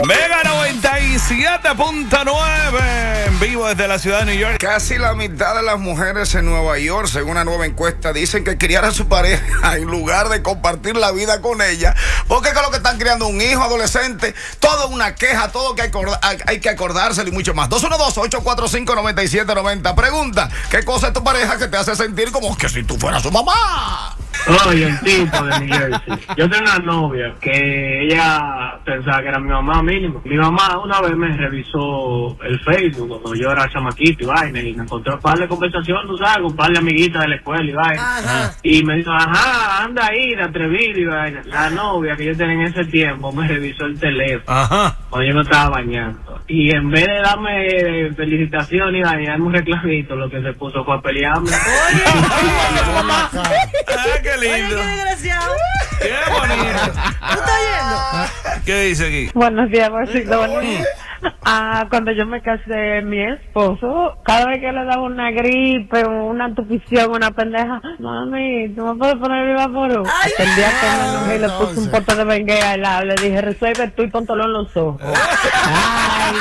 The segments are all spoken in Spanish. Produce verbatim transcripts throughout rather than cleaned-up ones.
Mega noventa y siete punto nueve en vivo desde la ciudad de New York. Casi la mitad de las mujeres en Nueva York, según una nueva encuesta, dicen que criar a su pareja en lugar de compartir la vida con ella, porque es que lo que están criando un hijo adolescente, todo es una queja, todo que hay, hay que acordárselo y mucho más. dos uno dos, ocho cuatro cinco, nueve siete nueve cero. Pregunta, ¿qué cosa es tu pareja que te hace sentir como que si tú fueras su mamá? Oye, el tipo de New Jersey. Yo tengo una novia que ella pensaba que era mi mamá mínimo. Mi mamá una vez me revisó el Facebook cuando yo era chamaquito y vaina, y me encontró un par de conversaciones, tú sabes, con un par de amiguitas de la escuela y vaina. Ajá. Y me dijo, ajá, anda ahí, de atrevido y vaina. La novia que yo tenía en ese tiempo me revisó el teléfono. Ajá. Cuando yo me estaba bañando. Y en vez de darme felicitación y darme un reclamito, lo que se puso fue a pelearme. Oye, ah, qué lindo. Oye, qué desgraciado. Qué bonito. ¿Tú estás oyendo? ¿Qué dice aquí? Buenos días, Barcelona. Ah, cuando yo me casé, mi esposo, cada vez que le daba una gripe, una tupición, una pendeja, mami, ¿tú me puedes poner viva por un? Hasta el día que me enojé y le puse un pote de benguea al lado, le dije, resuelve tú y póntelo en los ojos. Ay.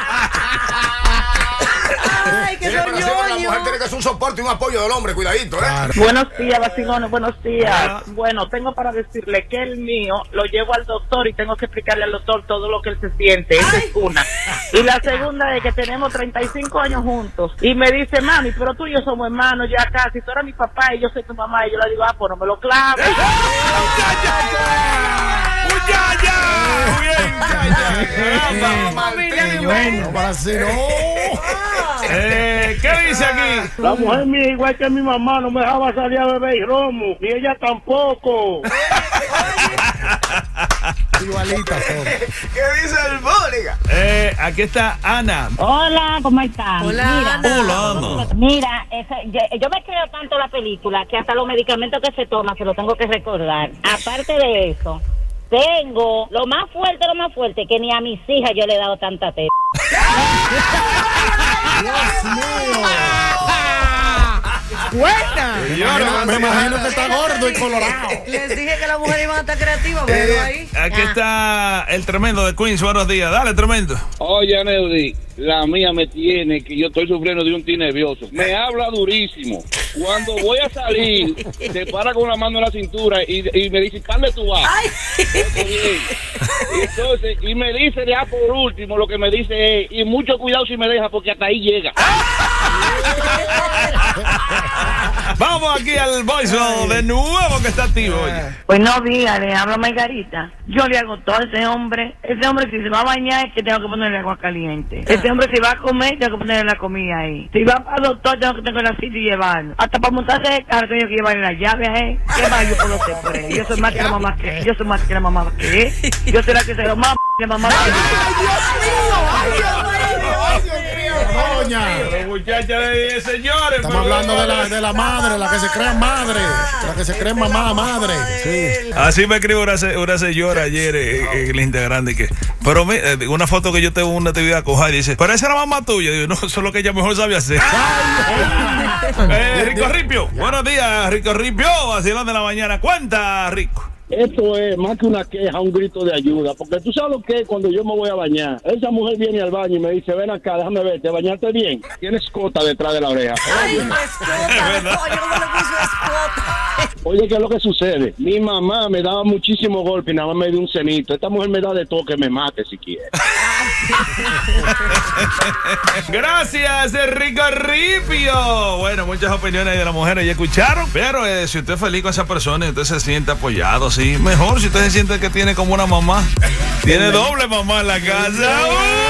Ay, que soy yo. La mujer tiene que ser un soporte y un apoyo del hombre, cuidadito, ¿eh? Claro. Buenos días, vacilones, buenos días. Ah. Bueno, tengo para decirle que el mío lo llevo al doctor y tengo que explicarle al doctor todo lo que él se siente. Esa es una. Y la segunda es que tenemos treinta y cinco años juntos. Y me dice, mami, pero tú y yo somos hermanos ya casi. Tú eres mi papá y yo soy tu mamá. Y yo le digo, ah, pues no me lo claves. Bueno, para así no. Eh, ¿qué dice aquí? La mujer mía, igual que mi mamá, no me dejaba salir a beber y romo, ni ella tampoco. Igualita son. ¿Qué dice el público? Eh, aquí está Ana. Hola, ¿cómo estás? Hola, Mira, Ana. Hola, Ana. Mira, ese, yo, yo me creo tanto la película que hasta los medicamentos que se toman se los tengo que recordar. Aparte de eso, tengo lo más fuerte, lo más fuerte, que ni a mis hijas yo le he dado tanta teta. Dios mío. Buena. Me, me imagino que está gordo y colorado. Les dije que las mujeres iban a estar creativas, pero ahí. Aquí está el tremendo de Queens. Buenos días. Dale, tremendo. Oye, Neudi, la mía me tiene que yo estoy sufriendo de un ti nervioso. Me habla durísimo. Cuando voy a salir, se para con la mano en la cintura y, y me dice, ¿dónde tú vas? Y entonces, y me dice ya por último, lo que me dice es, y mucho cuidado si me deja, porque hasta ahí llega. Vamos aquí al voicemail de nuevo que está activo. Oye. Buenos días, le hablo a Margarita. Yo le hago todo a ese hombre. Ese hombre, si se va a bañar, es que tengo que ponerle agua caliente. Ese hombre, si va a comer, tengo que ponerle la comida ahí. Si va para el doctor, tengo que tener la silla y llevarlo. Hasta para montarse de carro, tengo que llevarle las llaves, ¿eh? ¿Qué más yo puedo hacer por él? Yo soy más que la mamá que Yo soy más que la mamá que él. Yo soy la que se lo más que la mamá que él. ¡Ay, Dios mío! ¡Ay, Dios mío! Doña. Los muchachos de señores. Estamos hablando de la, de la madre, la que se cree madre, la que se cree mamá, madre. Sí. Así me escribió una, una señora ayer en el Instagram de que, pero me, una foto que yo tengo una actividad coja y dice, pero esa era mamá tuya. Y digo, no, eso es lo que ella mejor sabe hacer. eh, Rico Ripio, buenos días, Rico Ripio, vacilón de la mañana. Cuenta, Rico. Esto es más que una queja, un grito de ayuda, porque tú sabes lo que es cuando yo me voy a bañar. Esa mujer viene al baño y me dice, ven acá, déjame verte, ¿bañaste bien? Tienes escota detrás de la oreja. Ay, escota. Oye, ¿cómo le puso escota? Oye, ¿qué es lo que sucede? Mi mamá me daba muchísimo golpe y nada más me dio un cenito. Esta mujer me da de todo, que me mate si quiere. Gracias, Rico Ripio. Bueno, muchas opiniones de las mujeres ya escucharon, pero eh, si usted es feliz con esa persona y usted se siente apoyado, sí, mejor si usted se siente que tiene como una mamá. Tiene doble mamá en la casa.